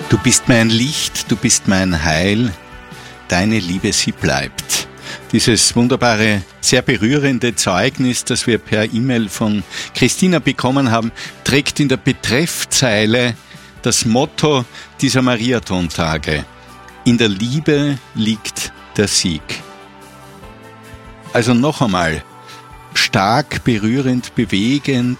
Du bist mein Licht, du bist mein Heil, deine Liebe, sie bleibt. Dieses wunderbare, sehr berührende Zeugnis, das wir per E-Mail von Christina bekommen haben, trägt in der Betreffzeile das Motto dieser Mariathon-Tage: In der Liebe liegt der Sieg. Also noch einmal, stark, berührend, bewegend,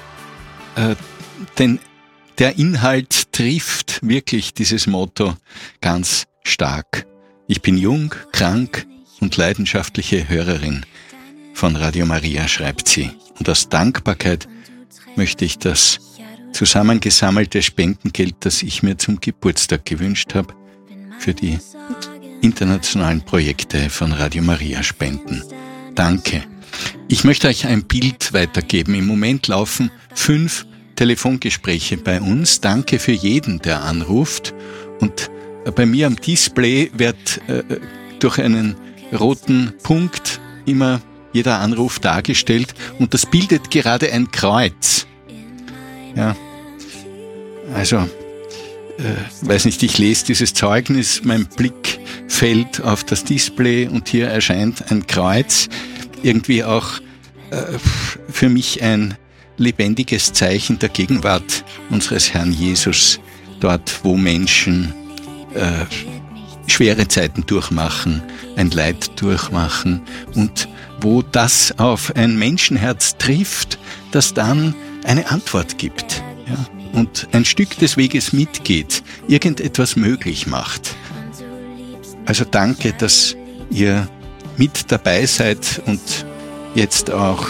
denn der Inhalt trifft wirklich dieses Motto ganz stark. Ich bin jung, krank und leidenschaftliche Hörerin von Radio Maria, schreibt sie. Und aus Dankbarkeit möchte ich das zusammengesammelte Spendengeld, das ich mir zum Geburtstag gewünscht habe, für die internationalen Projekte von Radio Maria spenden. Danke. Ich möchte euch ein Bild weitergeben. Im Moment laufen 5 Telefongespräche bei uns. Danke für jeden, der anruft. Und bei mir am Display wird durch einen roten Punkt immer jeder Anruf dargestellt. Und das bildet gerade ein Kreuz. Ja, also, weiß nicht, ich lese dieses Zeugnis, mein Blick fällt auf das Display und hier erscheint ein Kreuz. Irgendwie auch für mich ein lebendiges Zeichen der Gegenwart unseres Herrn Jesus, dort wo Menschen schwere Zeiten durchmachen, ein Leid durchmachen und wo das auf ein Menschenherz trifft, das dann eine Antwort gibt, ja, und ein Stück des Weges mitgeht, irgendetwas möglich macht. Also danke, dass ihr mit dabei seid und jetzt auch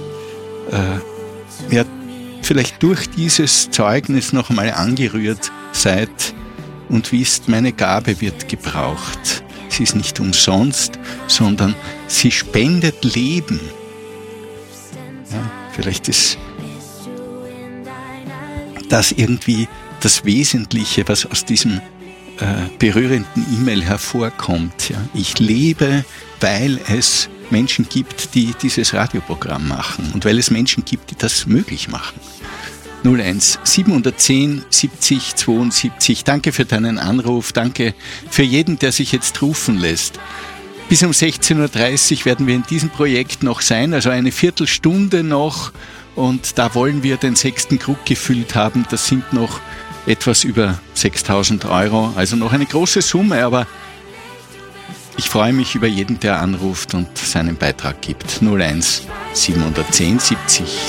vielleicht durch dieses Zeugnis noch einmal angerührt seid und wisst, meine Gabe wird gebraucht. Sie ist nicht umsonst, sondern sie spendet Leben. Ja, vielleicht ist das irgendwie das Wesentliche, was aus diesem berührenden E-Mail hervorkommt. Ja. Ich lebe, weil es Menschen gibt, die dieses Radioprogramm machen und weil es Menschen gibt, die das möglich machen. 01 710 70 72. Danke für deinen Anruf. Danke für jeden, der sich jetzt rufen lässt. Bis um 16.30 Uhr werden wir in diesem Projekt noch sein, also eine Viertelstunde noch. Und da wollen wir den 6. Krug gefüllt haben. Das sind noch etwas über 6.000 Euro, also noch eine große Summe, aber ich freue mich über jeden, der anruft und seinen Beitrag gibt. 01 710 70